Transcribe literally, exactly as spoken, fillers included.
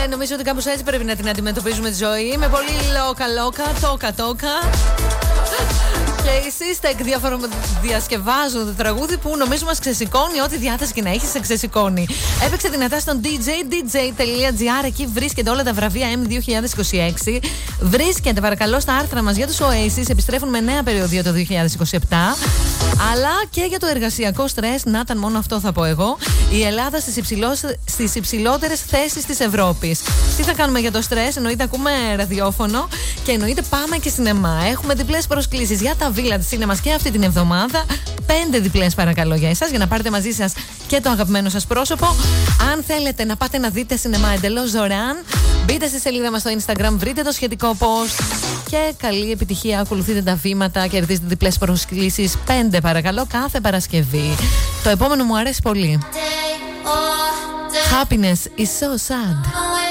Ε, νομίζω ότι κάπως έτσι πρέπει να την αντιμετωπίζουμε τη ζωή. Με πολύ λόκα-λόκα, τόκα-τόκα. Και η Systek διασκευάζουν το τραγούδι που νομίζω μας ξεσηκώνει. Ό,τι διάθεση και να έχει, σε ξεσηκώνει. Έπαιξε δυνατά στον ντι τζέι, ντι τζέι τελεία τζι άρ. Εκεί βρίσκεται όλα τα βραβεία εμ δύο χιλιάδες είκοσι έξι. Βρίσκεται παρακαλώ στα άρθρα μας για τους Oasis. Επιστρέφουν με νέα περιοδία το δύο χιλιάδες είκοσι επτά. Αλλά και για το εργασιακό στρες. Να ήταν μόνο αυτό, θα πω εγώ. Η Ελλάδα στις, υψηλός, στις υψηλότερες θέσεις της Ευρώπης. Τι θα κάνουμε για το στρες? Εννοείται ακούμε ραδιόφωνο και εννοείται πάμε και σινεμά. Έχουμε διπλές προσκλήσεις για τα Villa της Σίνεμας και αυτή την εβδομάδα. Πέντε διπλές παρακαλώ για εσάς, για να πάρετε μαζί σας και το αγαπημένο σας πρόσωπο. Αν θέλετε να πάτε να δείτε σινεμά εντελώς δωρεάν, μπείτε στη σελίδα μας στο Instagram, βρείτε το σχετικό post και καλή επιτυχία. Ακολουθείτε τα βήματα, κερδίζετε διπλές προσκλήσεις. Πέντε παρακαλώ κάθε Παρασκευή. Το επόμενο μου αρέσει πολύ. Happiness is so sad.